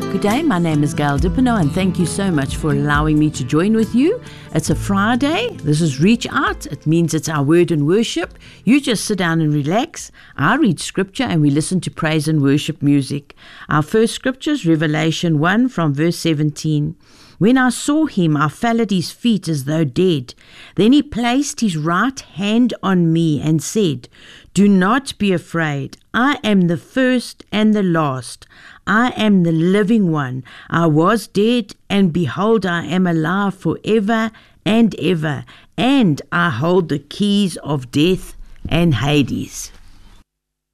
Good day, my name is Gail Dipino, and thank you so much for allowing me to join with you. It's a Friday. This is Reach Out. It means it's our word and worship. You just sit down and relax. I read scripture and we listen to praise and worship music. Our first scripture is Revelation 1 from verse 17. When I saw him, I fell at his feet as though dead. Then he placed his right hand on me and said, Do not be afraid. I am the first and the last. I am the living one. I was dead, and behold, I am alive forever and ever, and I hold the keys of death and Hades.